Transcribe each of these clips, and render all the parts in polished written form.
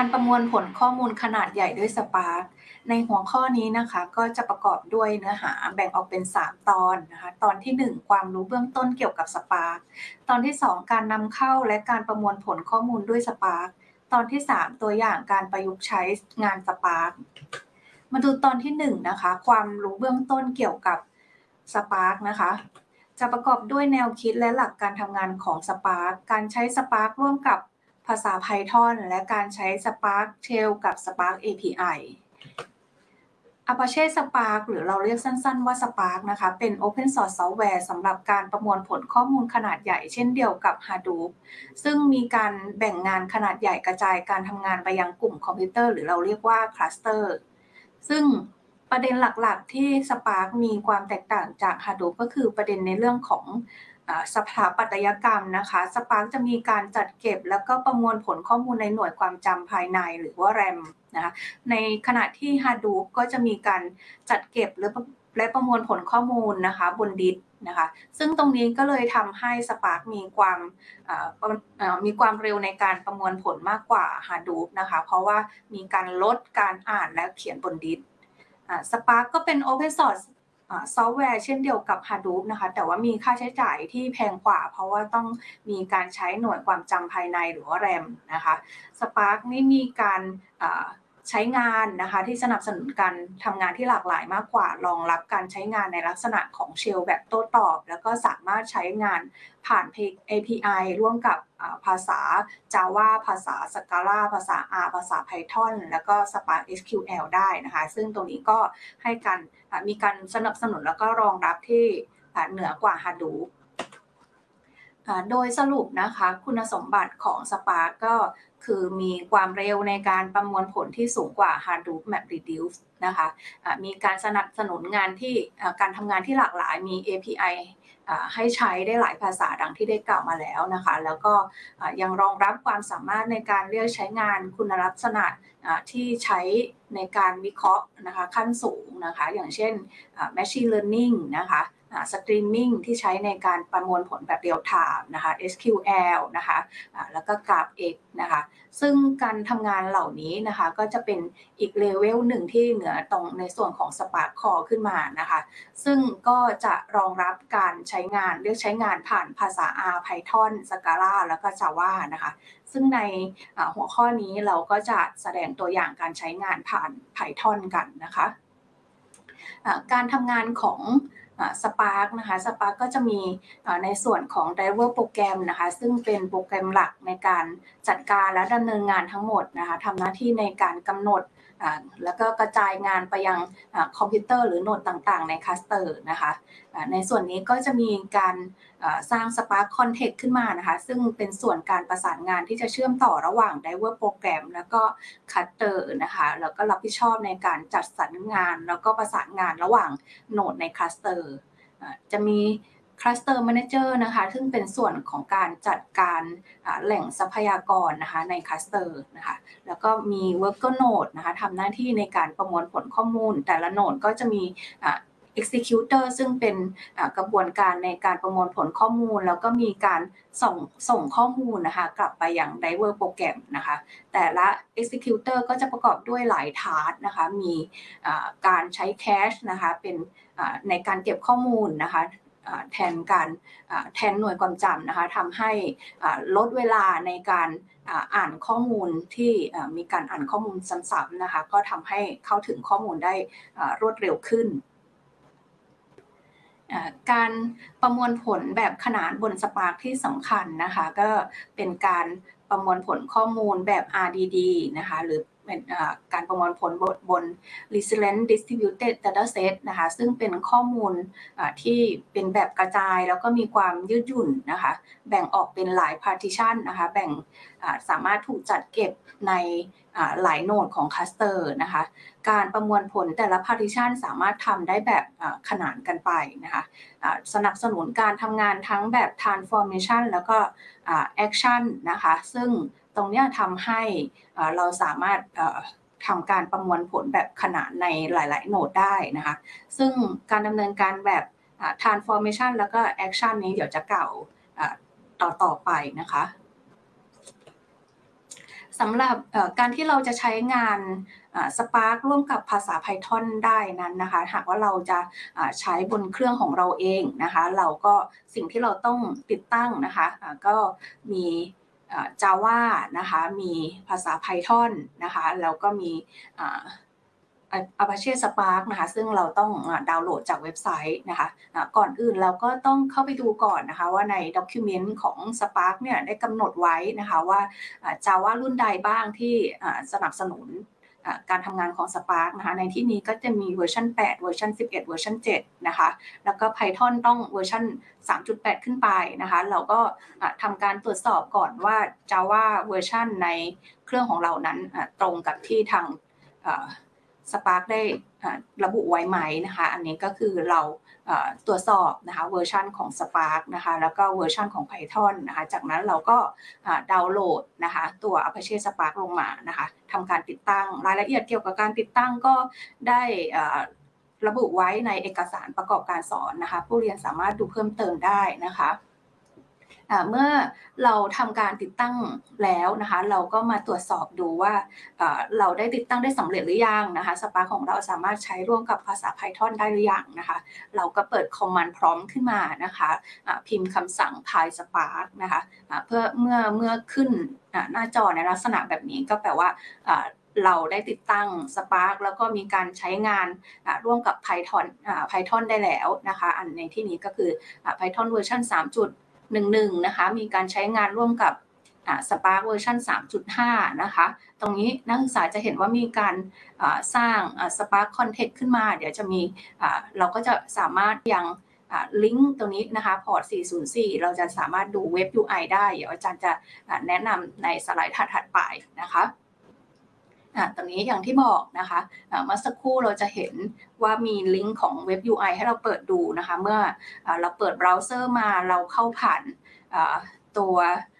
การประมวลผลข้อมูลขนาดใหญ่ด้วย Spark ในหัวข้อนี้นะคะก็จะประกอบด้วยเนื้อหาแบ่งออกเป็น3ตอนนะคะตอนที่1ความรู้เบื้องต้นเกี่ยวกับ Spark ตอนที่2การนำเข้าและการประมวลผลข้อมูลด้วย Spark ตอนที่3ตัวอย่างการประยุกต์ใช้งาน Spark มาดูตอนที่1นะคะความรู้เบื้องต้นเกี่ยวกับ Spark นะคะจะประกอบด้วยแนวคิดและหลักการทำงานของ Spark การใช้ Spark ร่วมกับภาษา Python และการใช้ Spark Shell กับ Spark API Apache Spark หรือเราเรียกสั้นๆว่า Spark นะคะเป็น Open Source Software สำหรับการประมวลผลข้อมูลขนาดใหญ่เช่นเดียวกับ Hadoop ซึ่งมีการแบ่งงานขนาดใหญ่กระจายการทำงานไปยังกลุ่มคอมพิวเตอร์หรือเราเรียกว่า Cluster ซึ่งประเด็นหลักๆที่ Spark มีความแตกต่างจาก Hadoop ก็คือประเด็นในเรื่องของสถาปัตยกรรมนะคะ Spark จะมีการจัดเก็บแล้วก็ประมวลผลข้อมูลในหน่วยความจำภายในหรือว่า RAM นะคะในขณะที่ Hadoop ก็จะมีการจัดเก็บและประมวลผลข้อมูลนะคะบนดิสก์นะคะซึ่งตรงนี้ก็เลยทำให้ Spark มีความเร็วในการประมวลผลมากกว่า Hadoop นะคะเพราะว่ามีการลดการอ่านและเขียนบนดิสก์Spark ก็เป็น Open Source ซอฟต์แวร์เช่นเดียวกับ Hadoop นะคะแต่ว่ามีค่าใช้จ่ายที่แพงกว่าเพราะว่าต้องมีการใช้หน่วยความจำภายในหรือว่า RAM นะคะ Spark นี่มีการใช้งานนะคะที่สนับสนุนการทำงานที่หลากหลายมากกว่ารองรับการใช้งานในลักษณะของ Shell แบบโต้ตอบแล้วก็สามารถใช้งานผ่าน API ร่วมกับภาษา Java ภาษา Scala ภาษา R ภาษา Python แล้วก็ Spark SQL ได้นะคะซึ่งตรงนี้ก็ให้การมีการสนับสนุนแล้วก็รองรับที่เหนือกว่า Hadoop โดยสรุปนะคะคุณสมบัติของ Spark ก็คือมีความเร็วในการประมวลผลที่สูงกว่า Hadoop MapReduce นะคะมีการสนับสนุนงานที่การทำงานที่หลากหลายมี API ให้ใช้ได้หลายภาษาดังที่ได้กล่าวมาแล้วนะคะแล้วก็ยังรองรับความสามารถในการเรียกใช้งานคุณลักษณะที่ใช้ในการวิเคราะห์นะคะขั้นสูงนะคะอย่างเช่น Machine Learning นะคะStreaming ที่ใช้ในการประมวลผลแบบ Real Time นะคะ SQL นะคะแล้วก็ GraphX นะคะซึ่งการทำงานเหล่านี้นะคะก็จะเป็นอีกเลเวลหนึ่งที่เหนือตรงในส่วนของ Spark Core ขึ้นมานะคะซึ่งก็จะรองรับการใช้งานเรียกใช้งานผ่านภาษา R Python Scala แล้วก็ Java นะคะซึ่งในหัวข้อนี้เราก็จะแสดงตัวอย่างการใช้งานผ่าน Python กันนะคะการทำงานของSpark นะคะ Spark ก็จะมีในส่วนของ Driver โปรแกรมนะคะซึ่งเป็นโปรแกรมหลักในการจัดการและดำเนินงานทั้งหมดนะคะทำหน้าที่ในการกำหนดแล้วก็กระจายงานไปยังคอมพิวเตอร์หรือโหนดต่างๆในคลัสเตอร์นะคะในส่วนนี้ก็จะมีการสร้าง Spark Context ขึ้นมานะคะซึ่งเป็นส่วนการประสานงานที่จะเชื่อมต่อระหว่าง Driver โปรแกรมแล้วก็คัสเตอร์นะคะแล้วก็รับผิดชอบในการจัดสรรงานแล้วก็ประสานงานระหว่างโหนดในคลัสเตอร์จะมี Cluster Manager นะคะซึ่งเป็นส่วนของการจัดการแหล่งทรัพยากรนะคะในคลัสเตอร์นะคะแล้วก็มี Worker Node นะคะทำหน้าที่ในการประมวลผลข้อมูลแต่ละโหนดก็จะมีexecutor ซึ่งเป็นกระบวนการในการประมวลผลข้อมูลแล้วก็มีการส่งข้อมูลนะคะกลับไปยัง driver โปรแกรมนะคะแต่ละ executor ก็จะประกอบด้วยหลาย task นะคะมีการใช้ cache นะคะเป็นในการเก็บข้อมูลนะคะแทนหน่วยความจำนะคะทำให้ลดเวลาในการอ่านข้อมูลที่มีการอ่านข้อมูลซ้ำๆนะคะก็ทำให้เข้าถึงข้อมูลได้รวดเร็วขึ้นการประมวลผลแบบขนานบน Spark ที่สำคัญนะคะก็เป็นการประมวลผลข้อมูลแบบ RDD นะคะหรือเป็นการประมวลผลบน Resilient Distributed Dataset นะคะซึ่งเป็นข้อมูลที่เป็นแบบกระจายแล้วก็มีความยืดหยุ่นนะคะแบ่งออกเป็นหลาย partition นะคะสามารถถูกจัดเก็บในหลายโหนดของคลัสเตอร์นะคะการประมวลผลแต่ละ partition สามารถทำได้แบบขนานกันไปนะคะสนับสนุนการทำงานทั้งแบบ transformation แล้วก็action นะคะซึ่งตรงนี้ทำให้เราสามารถทำการประมวลผลแบบขนานในหลายๆโหนดได้นะคะซึ่งการดำเนินการแบบ transformation แล้วก็ action นี้เดี๋ยวจะกล่าวต่อไปนะคะสำหรับการที่เราจะใช้งานSpark ร่วมกับภาษา Python ได้นั้นนะคะหากว่าเราจะใช้บนเครื่องของเราเองนะคะเราก็สิ่งที่เราต้องติดตั้งนะคะก็มี Java นะคะมีภาษา Python นะคะแล้วก็มีApache Spark นะคะซึ่งเราต้องดาวน์โหลดจากเว็บไซต์นะคะก่อนอื่นเราก็ต้องเข้าไปดูก่อนนะคะว่าใน document ของ Spark เนี่ยได้กำหนดไว้นะคะว่าJava รุ่นใดบ้างที่สนับสนุนการทำงานของ Spark นะคะในที่นี้ก็จะมีเวอร์ชัน8เวอร์ชัน11เวอร์ชัน7นะคะแล้วก็ Python ต้องเวอร์ชัน 3.8 ขึ้นไปนะคะเราก็ทำการตรวจสอบก่อนว่า Java เวอร์ชันในเครื่องของเรานั้นตรงกับที่ทางSpark ได้ระบุไว้ไหมนะคะอันนี้ก็คือเราตรวจสอบนะคะเวอร์ชันของ Spark นะคะแล้วก็เวอร์ชันของ Python นะคะจากนั้นเราก็ดาวน์โหลดนะคะตัว Apache Spark ลงมานะคะทำการติดตั้งรายละเอียดเกี่ยวกับการติดตั้งก็ได้ระบุไว้ในเอกสารประกอบการสอนนะคะผู้เรียนสามารถดูเพิ่มเติมได้นะคะเมื่อเราทำการติดตั้งแล้วนะคะเราก็มาตรวจสอบดูว่าเราได้ติดตั้งได้สำเร็จหรือยังนะคะ Spark ของเราสามารถใช้ร่วมกับภาษา Python ได้หรือยังนะคะเราก็เปิด command prompt ขึ้นมานะคะพิมพ์คำสั่ง PySpark นะคะเพื่อเมื่อขึ้นหน้าจอในลักษณะแบบนี้ก็แปลว่าเราได้ติดตั้ง Spark แล้วก็มีการใช้งานร่วมกับ Python ได้แล้วนะคะอันในที่นี้ก็คือPython เวอร์ชัน3.11นะคะมีการใช้งานร่วมกับSpark เวอร์ชัน 3.5 นะคะตรงนี้นักศึกษาจะเห็นว่ามีการสร้างSpark Context ขึ้นมาเดี๋ยวจะมีเราก็จะสามารถยังลิงก์ตรงนี้นะคะพอร์ต 404 เราจะสามารถดูเว็บ UI ได้เดี๋ยวอาจารย์จะแนะนำในสไลด์ถัดๆไปนะคะตรงนี้อย่างที่บอกนะคะเมื่อสักครู่เราจะเห็นว่ามีลิงก์ของเว็บ UI ให้เราเปิดดูนะคะเมื่อเราเปิดเบราว์เซอร์มาเราเข้าผ่านตัว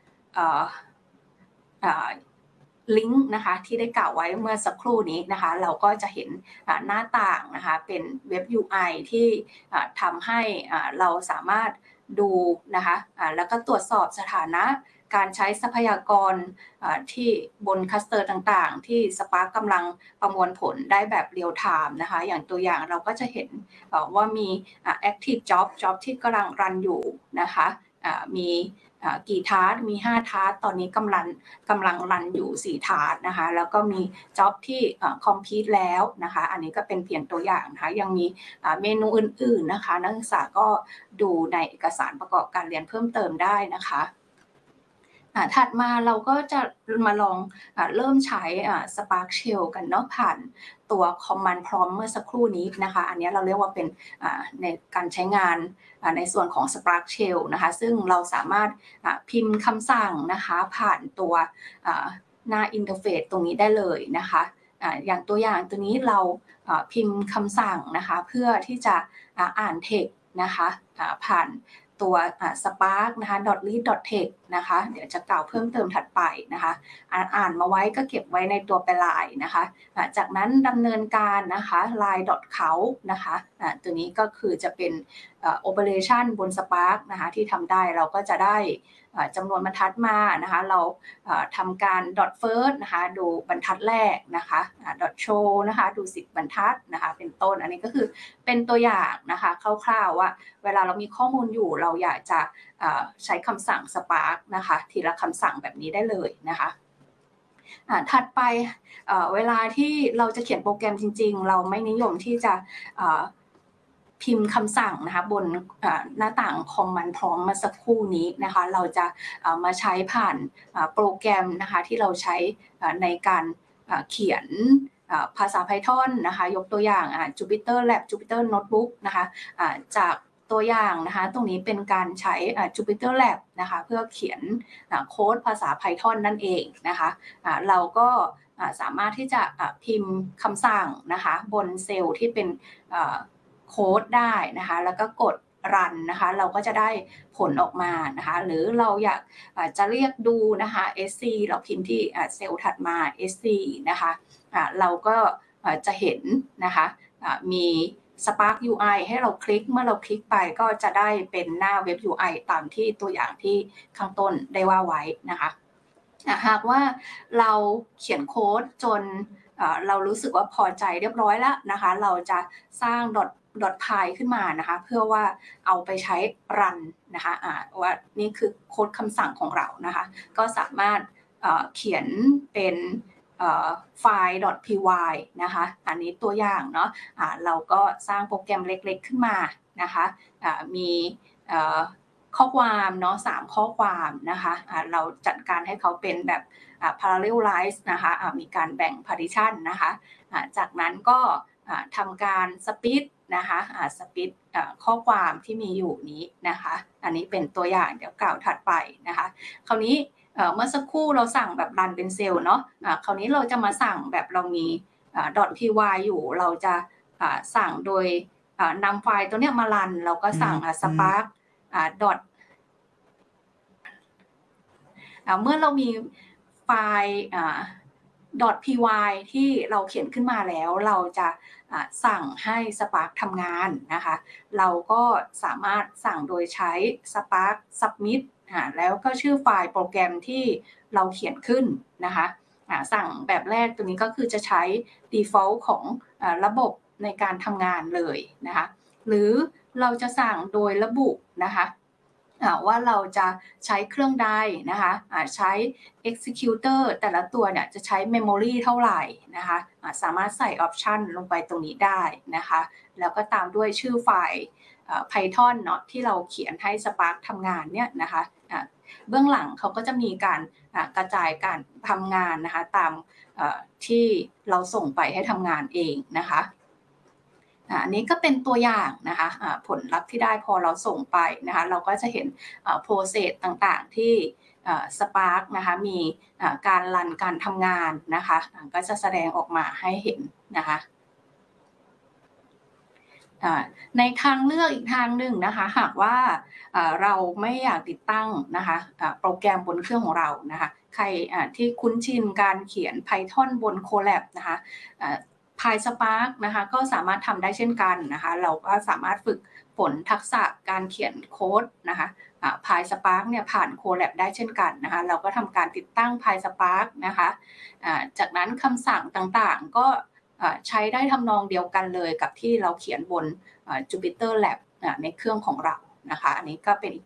ลิงก์นะคะที่ได้กล่าวไว้เมื่อสักครู่นี้นะคะเราก็จะเห็นหน้าต่างนะคะเป็นเว็บ UI ที่ทำให้เราสามารถดูนะคะแล้วก็ตรวจสอบสถานะการใช้ทรัพยากรที่บนคัสเตอร์ต่างๆที่ Spark กำลังประมวลผลได้แบบเรียลไทม์นะคะอย่างตัวอย่างเราก็จะเห็นว่ามี active job ที่กำลังรันอยู่นะคะมีกี่ทาร์มี5ทาร์ตอนนี้กำลังรันอยู่4ทาร์นะคะแล้วก็มีจ็อบที่complete แล้วนะคะอันนี้ก็เป็นเพียงตัวอย่างนะคะยังมีเมนูอื่นๆนะคะนักศึกษาก็ดูในเอกสารประกอบการเรียนเพิ่มเติมได้นะคะถัดมาเราก็จะมาลองเริ่มใช้Spark Shell กันเนาะผ่านตัว Command Prompt เมื่อสักครู่นี้นะคะอันนี้เราเรียกว่าเป็นในการใช้งานในส่วนของ Spark Shell นะคะซึ่งเราสามารถพิมพ์คำสั่งนะคะผ่านตัวหน้าอินเทอร์เฟซตรงนี้ได้เลยนะคะอย่างตัวอย่างตัวนี้เราพิมพ์คำสั่งนะคะเพื่อที่จะอ่าน text นะคะผ่านตัวSpark นะคะ .read.text นะคะเดี๋ยวจะกล่าวเพิ่มเติมถัดไปนะคะอ่านมาไว้ก็เก็บไว้ในตัวแปลลายนะคะจากนั้นดำเนินการนะคะ line.count นะคะตัวนี้ก็คือจะเป็นoperation บน Spark นะคะที่ทำได้เราก็จะได้จำนวนบรรทัดมานะคะเราทำการ .first นะคะดูบรรทัดแรกนะคะ .show นะคะดู10บรรทัดนะคะเป็นต้นอันนี้ก็คือเป็นตัวอย่างนะคะคร่าวๆว่าเวลาเรามีข้อมูลอยู่เราอยากจะใช้คำสั่ง Spark นะคะทีละคำสั่งแบบนี้ได้เลยนะคะถัดไปเวลาที่เราจะเขียนโปรแกรมจริงๆเราไม่นิยมที่จะพิมพ์คำสั่งนะคะบนหน้าต่าง Command Prompt เมื่อสักครู่นี้นะคะเราจะมาใช้ผ่านโปรแกรมนะคะที่เราใช้ในการเขียนภาษา Python นะคะยกตัวอย่างJupyter Lab Jupyter Notebook นะคะจากตัวอย่างนะคะตรงนี้เป็นการใช้Jupyter Lab นะคะเพื่อเขียนโค้ดภาษา Python นั่นเองนะคะเราก็สามารถที่จะพิมพ์คำสั่งนะคะบนเซลล์ที่เป็นโค้ดได้นะคะแล้วก็กด run นะคะเราก็จะได้ผลออกมานะคะหรือเราอยากจะเรียกดูนะคะ sc เราพิมพ์ที่เซลล์ถัดมา sc นะคะเราก็จะเห็นนะคะมี Spark UI ให้เราคลิกเมื่อเราคลิกไปก็จะได้เป็นหน้าเว็บ UI ตามที่ตัวอย่างที่ข้างต้นได้ว่าไว้นะคะหากว่าเราเขียนโค้ดจนเรารู้สึกว่าพอใจเรียบร้อยแล้วนะคะเราจะสร้าง .py ขึ้นมานะคะเพื่อว่าเอาไปใช้รันนะคะว่านี่คือโค้ดคำสั่งของเรานะคะก็สามารถเขียนเป็นไฟล์ .py นะคะอันนี้ตัวอย่างเนาะเราก็สร้างโปรแกรมเล็กๆขึ้นมานะคะมีข้อความเนาะ3ข้อความนะคะเราจัดการให้เขาเป็นแบบparallelize นะคะมีการแบ่ง partition นะคะจากนั้นก็ทำการสปิดนะคะสปิดข้อความที่มีอยู่นี้นะคะอันนี้เป็นตัวอย่างเดี๋ยวกล่าวถัดไปนะคะคราวนี้เมื่อสักครู่เราสั่งแบบรันเป็นเซลล์เนาะคราวนี้เราจะมาสั่งแบบเรามี.py อยู่เราจะสั่งโดยนำไฟล์ตัวนี้มารันเราก็สั่งsparkเมื่อเรามีไฟล์ .py ที่เราเขียนขึ้นมาแล้วเราจะสั่งให้ Spark ทำงานนะคะเราก็สามารถสั่งโดยใช้ Spark Submit แล้วก็ชื่อไฟล์โปรแกรมที่เราเขียนขึ้นนะคะสั่งแบบแรกตัวนี้ก็คือจะใช้ default ของระบบในการทำงานเลยนะคะหรือเราจะสั่งโดยระบุนะคะว่าเราจะใช้เครื่องใดนะคะใช้ executor แต่ละตัวเนี่ยจะใช้ memory เท่าไหร่นะคะสามารถใส่ option ลงไปตรงนี้ได้นะคะแล้วก็ตามด้วยชื่อไฟล์ Python เนาะที่เราเขียนให้ Spark ทำงานเนี่ยนะคะเบื้องหลังเขาก็จะมีการกระจายการทำงานนะคะตามที่เราส่งไปให้ทำงานเองนะคะอันนี้ก็เป็นตัวอย่างนะคะผลลัพธ์ที่ได้พอเราส่งไปนะคะเราก็จะเห็นprocess ต่างๆที่Spark นะคะมีการรันการทำงานนะคะก็จะแสดงออกมาให้เห็นนะคะในทางเลือกอีกทางหนึ่งนะคะหากว่าเราไม่อยากติดตั้งนะคะโปรแกรมบนเครื่องของเรานะคะใครที่คุ้นชินการเขียน Python บน Colab นะคะPySpark นะคะก็สามารถทำได้เช่นกันนะคะเราก็สามารถฝึกฝนทักษะการเขียนโค้ดนะคะPySpark เนี่ยผ่าน Colab ได้เช่นกันนะคะเราก็ทำการติดตั้ง PySpark นะคะจากนั้นคำสั่งต่างๆก็ใช้ได้ทำนองเดียวกันเลยกับที่เราเขียนบนJupyter Lab ในเครื่องของเรานะคะอันนี้ก็เป็นอีก